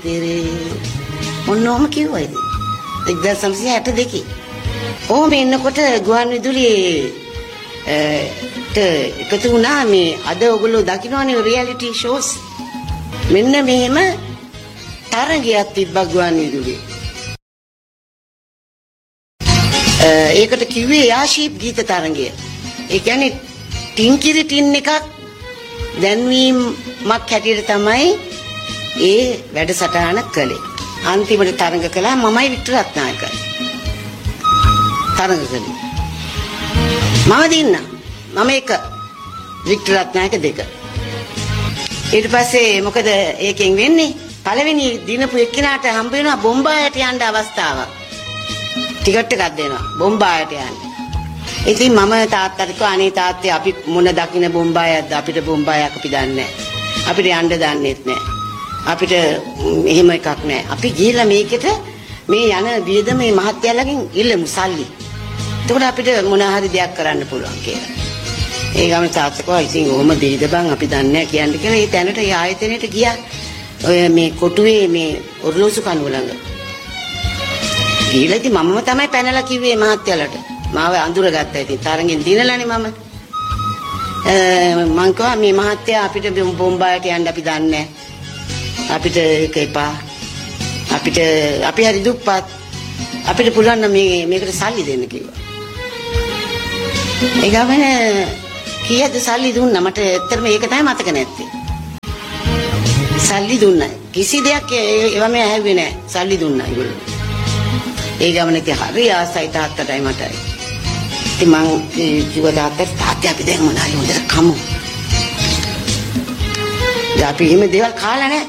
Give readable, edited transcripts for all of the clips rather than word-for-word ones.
මොනෝම කිව්වා ඉතින් 1962. කොහොම එන්නකොට ගුවන් විදුලියේ එකතු වුණා මේ අද ඔයගොල්ලෝ දකින්නවනේ රියැලිටි ෂෝස්. මෙන්න මෙහෙම තරගයක් තිබ්බා ගුවන් විදුලියේ. ඒකට කිව්වේ යාෂීප් ගීත තරගය. ඒ කියන්නේ ටින්කිරි ටින් එකක් දැන්වීමක් හැටියට තමයි ඒ වැඩසටහන කළේ. අන්තිමට තරඟ කළා මමයි වික්ටර් රත්නායක. තරඟ කළේ. මම දින්න. මම එක වික්ටර් රත්නායක දෙක. ඊට පස්සේ මොකද ඒකෙන් වෙන්නේ? පළවෙනි දිනපු එක්කිනාට හම්බ වෙනවා බොම්බායට යන්න අවස්ථාවක්. ටිකට් එකක් දෙනවා බොම්බායට යන්න. ඉතින් මම තාත්තට කිව්වා අනේ තාත්තේ අපි මොන දකින්න බොම්බායක්ද අපිට බොම්බායක් අපි දන්නේ නැහැ. අපිට යන්න දන්නේත් නැහැ. අපිට එහෙම එකක් නැහැ. අපි ගිහිල්ලා මේකට මේ යන වියදමේ මහත්යලගෙන් ඉල්ලමු සල්ලි. එතකොට අපිට මොන හරි දෙයක් කරන්න පුළුවන් කියලා. ඒ ගම තාත්තකෝ ඉතින් ඔහොම දෙයිද බං අපි දන්නේ නැහැ කියන්නේ කියලා ඒ තැනට ඒ ආයතනයට ගියා. ඔය මේ කොටුවේ මේ ඔර්ලෝසු කනුව ළඟ. ගිහලා ඉතින් මමම තමයි පැනලා කිව්වේ මහත්යලට. මාව අඳුරගත්තා ඉතින් තරගෙන් දිනලානේ මම. මං කිව්වා මේ මහත්තයා අපිට බොම්බායට යන්න අපි දන්නේ නැහැ. අපිට ඒක එපා. අපි හරි දුප්පත්. අපිට පුළුවන් නම් මේකට සල්ලි දෙන්න කිව්වා. ඒ ගමන කීයද සල්ලි දුන්නා මට ඇත්තටම ඒක තමයි මතක නැත්තේ. සල්ලි දුන්නා. කිසි දෙයක් ඒවම ඇහුවේ නැහැ. සල්ලි දුන්නා ඒගොල්ලෝ. ඒ ගමන ඉතින් හරි ආසයි තාත්තටයි මටයි. ඉතින් මං කිව්වා තාත්තා අපි දැන් මොනවාරි හොඳට කමු. අපි එහෙම දේවල් කාලා නැහැ.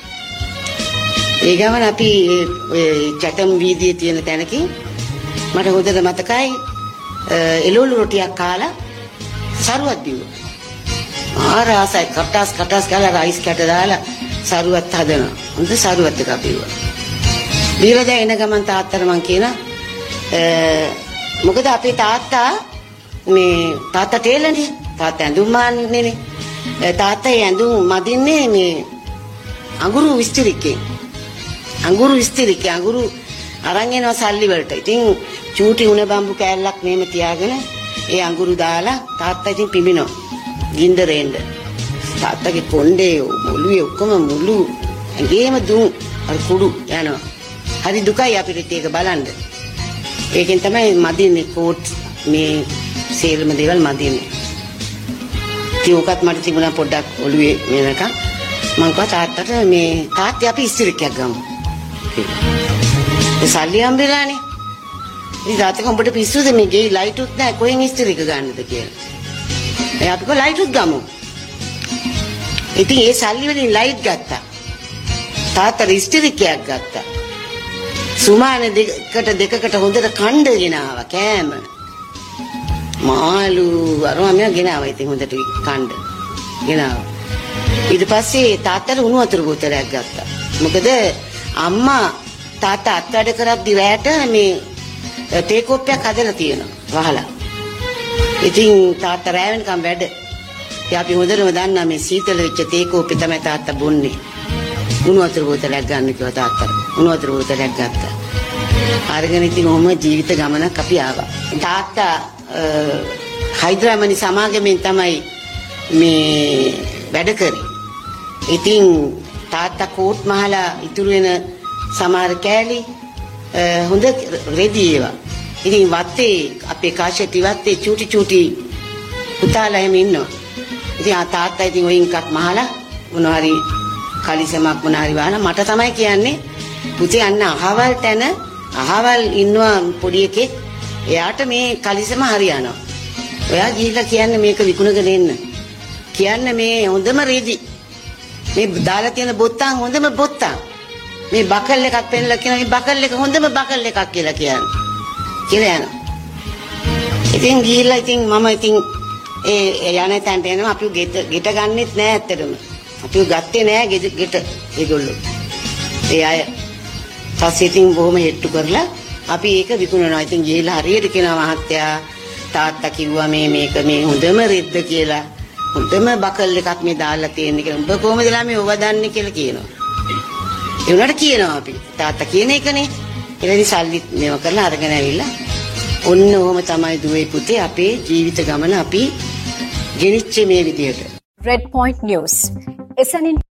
ඒ ගමන අපි චටම් වීදියේ තියෙන තැනකින් මට හොඳට මතකයි එළවලු රොටියක් කාලා සරුවක් බිව්වා. ආරාසයි කටස් කාලා රයිස් කැට දාලා සරුවත් හදනවා. හොඳ සරුවත් එකක් බිව්වා. බීලා දැන් එන ගමන් තාත්තට මං කියනවා මොකද අපේ තාත්තා ටේලර්නේ. තාත්තා ඇඳුම් මාන්නේනේ. තාත්තා ඇඳුම් මදින්නේ මේ අඟුරු විස්තරිකේ. අඟුරු අරන් එනවා සල්ලි වලට. ඉතින් චූටි උණ බම්බු කෑල්ලක් මෙහෙම තියාගෙන ඒ අඟුරු දාලා තාත්තා ඉතින් පිඹිනවා. ගින්දරෙන්ද. තාත්තගේ කොණ්ඩේ ඔළුවේ ඔක්කොම මුළු ඇඟේම දුම් අර කුඩු යනවා. හරි දුකයි අපිට ඒක බලන්න. ඒකෙන් තමයි මදින්නේ කෝට් මේ සේල්ම දේවල් මදින්නේ. ඉතින් ඔකත් මට තිබුණා පොඩ්ඩක් ඔළුවේ මේනක. මං කිව්වා තාත්තට මේ තාත්තේ අපි ඉස්තිරිකයක් ගමු. ඒ සල්ලි හම්බෙලානේ. ඉතින් තාත්තා කොඹට පිස්සුද මේ ගේ ලයිටුත් නැහැ කොහෙන් ඉස්තිරික ගන්නද කියලා. එයා අපි කො ලයිටුත් ගමු. ඉතින් ඒ සල්ලි වලින් ලයිට් ගත්තා. තාත්තා ඉස්තිරිකයක් ගත්තා. සුමාන දෙකකට හොඳට කණ්ඩ ගෙනාවා කෑම. මාළු අරම ගෙනාවා ඉතින් හොඳට කණ්ඩ ගෙනාවා. ඊට පස්සේ තාත්තට උණු වතුර බෝතලයක් ගත්තා. මොකද අම්මා තාත්තා අත්වැඩ කරද්දි රැට මේ තේ කෝප්පයක් හදලා තියෙනවා වහලා. ඉතින් තාත්තා රැ වෙනකම් වැඩ. ඉතින් අපි හොඳටම දන්නා මේ සීතල වෙච්ච තේ කෝප්පේ තමයි තාත්තා බොන්නේ. උණු වතුර බෝතලයක් ගන්න කිව්වා තාත්තට. උණු වතුර බෝතලයක් ගත්තා. අරගෙන ඉතින් ඔහොම ජීවිත ගමනක් අපි ආවා. තාත්තා හයිඩ්‍රාමනි සමාගමෙන් තමයි මේ වැඩ කරේ. ඉතින් තාත්තා කෝට් මහලා ඉතුරු වෙන සමහර කෑලි හොඳ රෙදි ඒවා. ඉතින් වත්තේ අපේ කාශටි වත්තේ චූටි පුතාලා එහෙම ඉන්නවා. ඉතින් තාත්තා ඉතින් ඔයින් එකක් මහලා මොනවාරි කලිසමක් මොනවාරි වහලා මට තමයි කියන්නේ පුතේ අන්න අහවල් තැන අහවල් ඉන්නවා පොඩි එකෙක් එයාට මේ කලිසම හරියනවා. ඔයා ගිහිල්ලා කියන්න මේක විකුණගෙන එන්න. කියන්න මේ හොඳම රෙදි. මේ දාලා තියෙන බොත්තම් හොඳම බොත්තම්. මේ බකල් එකක් පෙන්නලා කියන මේ බකල් එක හොඳම බකල් එකක් කියලා කියන්නේ. කියලා යනවා. ඉතින් ගිහිල්ලා ඉතින් මම ඉතින් ඒ යන තැනට එනවා අපි ගෙට ගන්නෙත් නෑ ඇත්තටම. අපි ගත්තේ නෑ ගෙට ඒගොල්ලෝ. ඒ අය පස්සේ ඉතින් බොහොම හෙට්ටු කරලා අපි ඒක විකුණනවා. ඉතින් ගිහිල්ලා හරියට කියනවා මහත්තයා තාත්තා කිව්වා මේක මේ හොඳම රෙද්ද කියලා. හොඳම බකල් එකක් මේ දාලා තියෙන්නේ කියලා. උඹ කොහමද ළමයි ඔව දන්නේ කියලා කියනවා. ඒ උනාට කියනවා අපි තාත්තා කියන එකනේ. ඊළඟ සල්ලි මේව කරලා අරගෙන ඇවිල්ලා ඔන්න ඔහම තමයි දුවේ පුතේ අපේ ජීවිත ගමන අපි ගෙනිච්ච මේ විදියට. Red Point News. SNN